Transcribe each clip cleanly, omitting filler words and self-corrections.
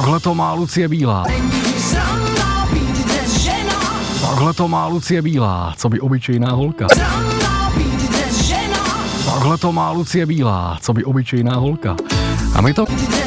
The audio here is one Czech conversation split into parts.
Takhle to má Lucie Bílá. Takhle to má Lucie Bílá, co by obyčejná holka. Takhle to má Lucie Bílá, co by obyčejná holka. A my to...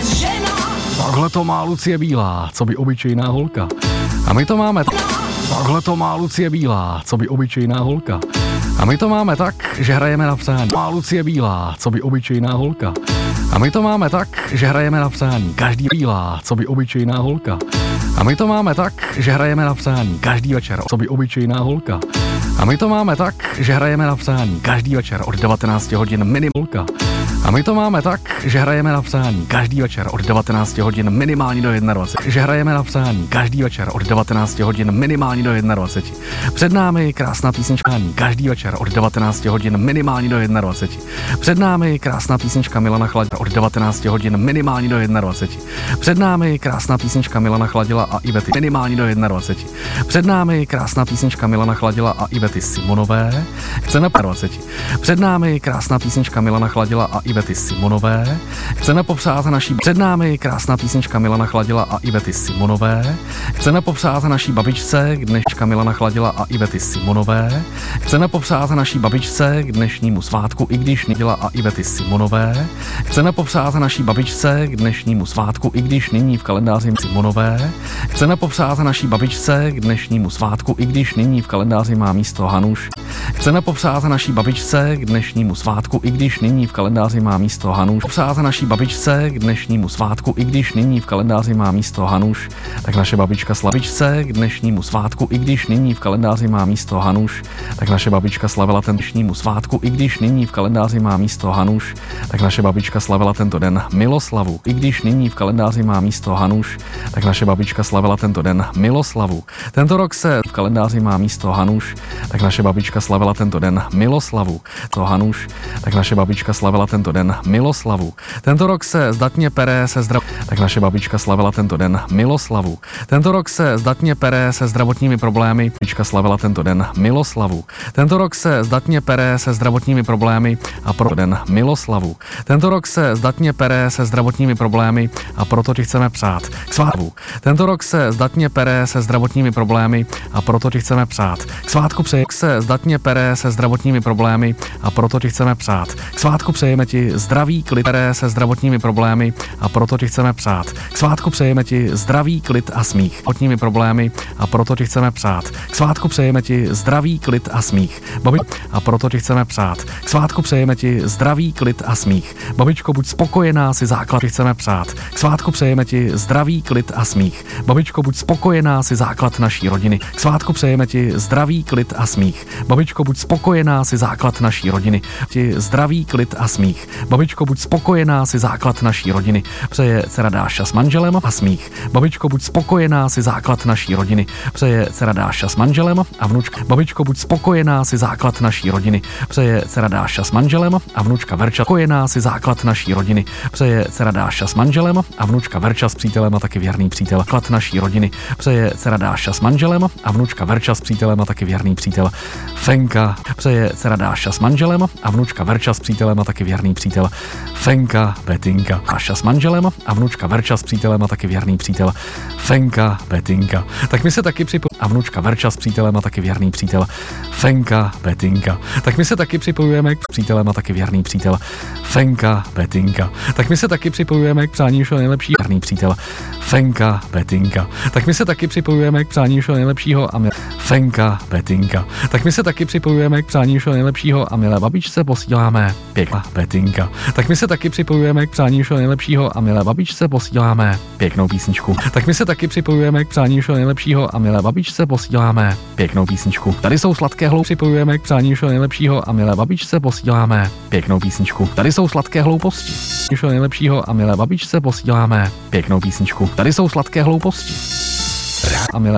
Takhle to má Lucie Bílá, co by obyčejná holka. A my to máme... Takhle to má Lucie Bílá, co by obyčejná holka. A my to máme tak, že hrajeme na přání. Má Lucie Bílá, co by obyčejná holka. A my to máme tak, že hrajeme na přání. Každý bílá, co by obyčejná holka. A my to máme tak, že hrajeme na přání. Každý večer, co by obyčejná holka. A my to máme tak, že hrajeme na přání. Každý večer od 19 hodin minimálka. A my to máme tak, že hrajeme na přání. Každý večer od 19 hodin minimálně do 21. Že hrajeme na přání. Každý večer od 19 hodin minimálně do 21. Před námi krásná písnička. Každý večer od 19 hodin minimálně do 21. Před námi krásná písnička Milana Chladila od 19 hodin minimálně do 21. Před námi krásná písnička Milana Chladila a Ivety minimálně do 21. Před námi krásná písnička Milana Chladila a Ivety Simonové. Chceme 20. Před námi krásná písnička Milana Chladila a Ivety Simonové. Chceme popřát naší... Před námi krásná písnička Milana Chladila a Ivety Simonové. Chceme popřát naší babičce k dneška Milana Chladila a Ivety Simonové. Chceme popřát naší babičce k dnešnímu svátku, i když neděla a Ivety Simonové. Chceme popřát naší babičce k dnešnímu svátku, i když nyní v kalendáři Simonové. Chceme popřát naší babičce k dnešnímu svátku, i když nyní v kalendáři má místo Hanuš. Chceme popřát naší babičce k dnešnímu svátku, i když nyní v kalendáři má místo Hanuš. Popřát naší babičce k dnešnímu svátku, i když nyní v kalendáři má místo Hanuš. Tak naše babička Slavičce k dnešnímu svátku, i když nyní v kalendáři má místo Hanuš. Tak naše babička slavila ten dnešnímu svátku, i když nyní v kalendáři má místo Hanuš. Tak naše babička slavila tento den Miloslavu, i když nyní v kalendáři má místo Hanuš. Tak naše babička slavila tento den Miloslavu. Tento rok se v kalendáři má místo Hanuš. Tak naše babička slavila tento den Miloslavu. To Hanuš. Tak naše babička slavila tento den Miloslavu. Tento rok se zdatně pere se Tak naše babička slavila tento den Miloslavu. Tento rok se zdatně pere se zdravotními problémy. Babička slavila tento den Miloslavu. Tento rok se zdatně pere se zdravotními problémy a pro den Miloslavu. Tento rok se zdatně pere se zdravotními problémy a proto ti chceme přát k svátku. Tento rok se zdatně pere se zdravotními problémy a proto ti chceme přát k svátku. Se zdatně pere se zdravotními problémy a proto ti chceme přát k svátku. Přejeme ti zdraví, klid, pere se zdravotními problémy a proto ti chceme přát k svátku. Přejeme ti zdraví, klid a smích. Zdravotními problémy a proto ti chceme přát k svátku. Přejeme ti zdraví, klid a smích. A proto ti chceme přát k svátku. Přejeme ti zdraví, klid a smích. Babičko, buď spokojená, si základ chceme přát k svátku. Přejeme ti zdraví, klid a smích. Babičko, buď spokojená, si základ naší rodiny. K svátku přejeme ti zdraví, klid a smích. Babičko, buď spokojená, si základ naší rodiny. Ti zdraví, klid a smích. Babičko, buď spokojená, si základ naší rodiny. Přeje dcera Dáša s manželem a smích. Babičko, buď spokojená, si základ naší rodiny. Přeje dcera Dáša s manželem a vnučka. Babičko, buď spokojená, si základ naší rodiny. Přeje dcera Dáša s manželem a vnučka Verča. Spokojená, si základ naší rodiny. Přeje dcera Dáša s manželem a vnučka Verča s přítelem a taky věrný přítel. Základ naší rodiny. Přeje dcera Dáša s manželem a vnučka Verča s přítelem a taky věrný přítel. Fenka. Přeje dcera Dáša s manželem a vnučka Verča s přítelem a taky věrný přítel. Fenka, Betinka. Dáša s manželem a vnučka Verča s přítelem a taky věrný přítel. Fenka, Betinka. Tak my se taky a vnučka Verča s přítelem a taky věrný přítel. Fenka, Betinka. Tak my se taky připojujeme k přítelem a taky věrný přítel. Fenka, Betinka. Tak my se taky připojujeme k přání všeho nejlepšího. Věrný přítel. Fenka, Betinka. Tak my se taky připojujeme k přání všeho nejlepšího a milé. Fenka, Betinka. Tak my se taky připojujeme k přání všeho nejlepšího a milé babičce posíláme pěkná Betinka. Tak my se taky připojujeme k přání všeho nejlepšího a milé babičce posíláme pěknou písničku. Tak my se taky připojujeme k přání všeho nejlepšího a milé babičce posíláme pěknou písničku. Tady jsou sladké hlouposti. Připojujeme k přání všeho nejlepšího a milé babičce posíláme pěknou písničku. Tady jsou sladké hlouposti. Všeho nejlepšího a milé babičce posíláme pěknou písničku. Tady jsou sladké hlouposti. A milé